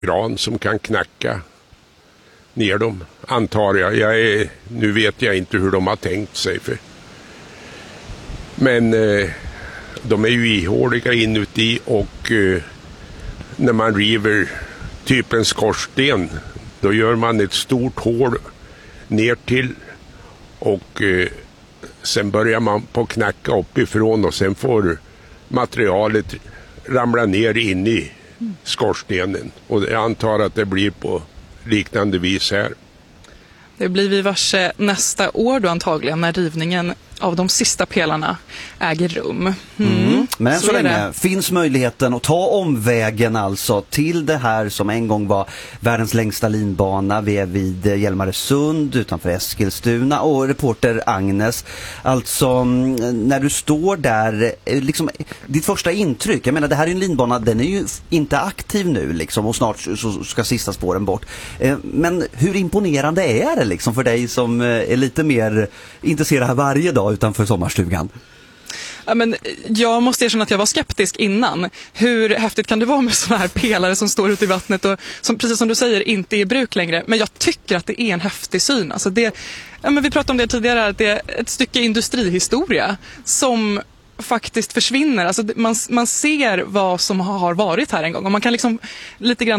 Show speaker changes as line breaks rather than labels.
gran som kan knacka ner dem, antar jag. Nu vet jag inte hur de har tänkt sig. Men de är ju ihåliga inuti och när man river typ en skorsten, då gör man ett stort hål ner till och sen börjar man på knacka uppifrån och sen får materialet ramla ner in i skorstenen. Och jag antar att det blir på liknande vis här.
Det blir vi varse nästa år då antagligen när rivningen av de sista pelarna äger rum.
Men än så länge finns möjligheten att ta omvägen alltså till det här som en gång var världens längsta linbana vid Hjälmaresund utanför Eskilstuna, och reporter Agnes, alltså när du står där, liksom, ditt första intryck, jag menar det här är en linbana, den är ju inte aktiv nu liksom, och snart så ska sista spåren bort, men hur imponerande är det liksom för dig som är lite mer intresserad här varje dag utanför sommarstugan?
Ja, men jag måste erkänna att jag var skeptisk innan. Hur häftigt kan det vara med sådana här pelare som står ute i vattnet och som, precis som du säger, inte är i bruk längre. Men jag tycker att det är en häftig syn. Alltså men vi pratade om det tidigare, att det är ett stycke industrihistoria som faktiskt försvinner. Alltså man ser vad som har varit här en gång. Och man kan liksom lite grann